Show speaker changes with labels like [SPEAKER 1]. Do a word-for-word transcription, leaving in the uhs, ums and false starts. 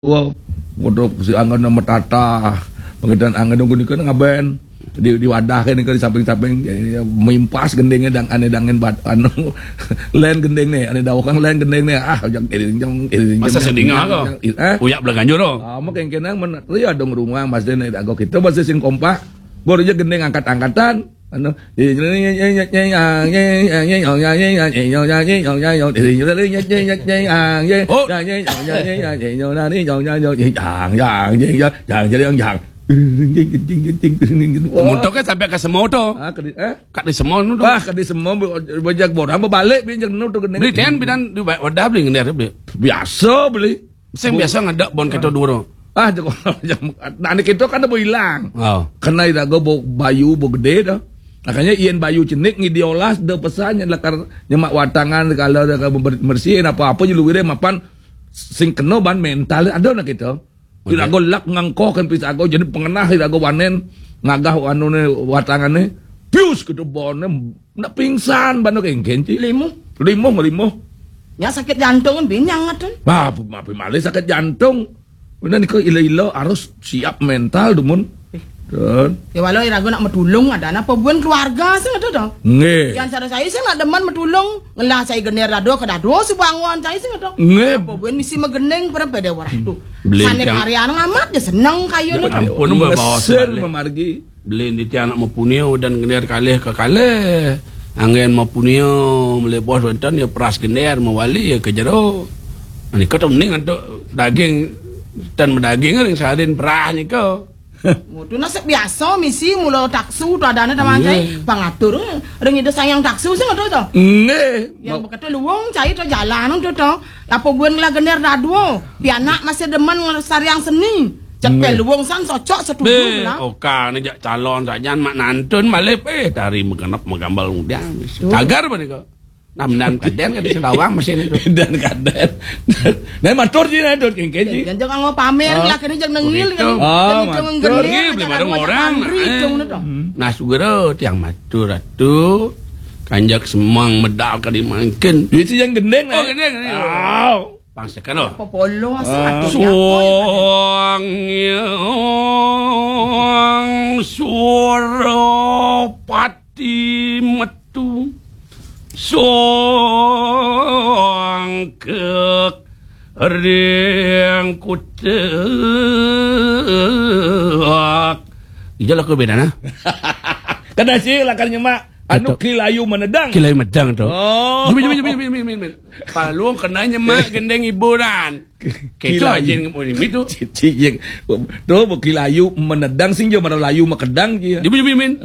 [SPEAKER 1] Wah, bodoh si angin nama tata, pengedan angin nunggu ni kan ngaben di di wadah kan di samping-samping mimpas gendengnya dan ane dangin bat anu len gendeng ni, ane dawang len gendeng ni ah jang jang
[SPEAKER 2] masa sedingah ko, uyak belaganjo lo.
[SPEAKER 1] Ah, mak kengkenang men ria dong rumah mas dene dago kita bahasa sing kompak, baru je gendeng angkat-angkatan. Ano
[SPEAKER 2] Muntoknya sampai ke semua tu. Kat di semua tu.
[SPEAKER 1] Wah, kat di semua bajak borang berbalik biar nu tu gendeng.
[SPEAKER 2] Beli ten bidan di wadah beli ngender beli.
[SPEAKER 1] Biasa beli.
[SPEAKER 2] Saya biasa ngadak bon kita dua tu.
[SPEAKER 1] Ah, jauh anak kita kan dah hilang.
[SPEAKER 2] Oh.
[SPEAKER 1] Kena ida go bayu bo gede dah. Makanya ian bayu cenik ngidiolas de pesannya lakar nyemak watangan kalau ada bersihin apa-apa je luwire mapan sing kena ban mental ada nak kita. Tidak go lak ngangko kan pis ago jadi pengenah tidak go wanen ngagah anu ne watangan ne pius ke bon nak pingsan ban kengken ci limo limo limo.
[SPEAKER 3] Ya sakit jantung binyang atun.
[SPEAKER 1] Bah, mapi malih sakit jantung. Benar ni ko ilo-ilo harus siap mental dumun. Dan
[SPEAKER 3] ya walau irago nak medulung ada apa buan keluarga sih ada dong.
[SPEAKER 1] Nge.
[SPEAKER 3] Yang cara saya sih nak deman medulung ngelah saya gener dado ke dado sebanguan saya sih ada.
[SPEAKER 1] Nge.
[SPEAKER 3] Apa buan misi megeneng pada pada warah tu.
[SPEAKER 2] Beli
[SPEAKER 3] Sanek
[SPEAKER 2] yang-
[SPEAKER 3] karya amat dia senang kayu ni.
[SPEAKER 2] Ampun bawa
[SPEAKER 1] Mesin
[SPEAKER 2] sebalik.
[SPEAKER 1] memargi.
[SPEAKER 2] Beli di tiang nak mempunio dan ngender kalih ke kalih. Angin mempunio melebos bentan ya peras gender mewali ya ke jero. Ani kau tu mending untuk daging dan mendaging kan yang seharian perah ni kau.
[SPEAKER 3] Mutu nasib biasa misi mula taksu tu ada anak teman saya pangatur. Ring itu sayang taksu sih ada tu.
[SPEAKER 1] Nge.
[SPEAKER 3] Yang berkata luang cari tu jalan tu tu. Apa buan ngelah gener dado. Pianak masih deman ngesariang seni. Cepel luang san socok setuju
[SPEAKER 2] Be,
[SPEAKER 3] lah.
[SPEAKER 2] oka ni jak calon saja mak nantun malep eh dari mengenap menggambal muda. Tagar apa ni kau? Namnan kaden kan di Selawang mesin itu.
[SPEAKER 1] Dan kaden. Nah matur je nah dot kengken ji.
[SPEAKER 3] Jangan jangan ngau pamer lah kini jangan nengil kan.
[SPEAKER 1] Ah,
[SPEAKER 3] Jangan
[SPEAKER 1] matur.
[SPEAKER 2] Pergi beli barang orang.
[SPEAKER 3] Eh.
[SPEAKER 2] Nah sugero tiang matur atu kanjak semang medal ka di mangken.
[SPEAKER 1] Itu yang gendeng
[SPEAKER 2] Oh gendeng ni.
[SPEAKER 1] Au.
[SPEAKER 2] Pangsekan lo.
[SPEAKER 3] Apa polo asal
[SPEAKER 2] Suang yang suara pati metu Suang ke ring kutek. Ijalah kau beda nah.
[SPEAKER 1] Kada sih lakar nyemak. Anu kilayu menedang.
[SPEAKER 2] Kilai medang tu.
[SPEAKER 1] Oh.
[SPEAKER 2] Jumi jumi jumi jumi jumi. Paluang kena nyemak gendeng hiburan. Kita aja yang mau itu.
[SPEAKER 1] Cici yang tu kilayu menedang sing je marayu makedang je.
[SPEAKER 2] Jumi jumi jumi.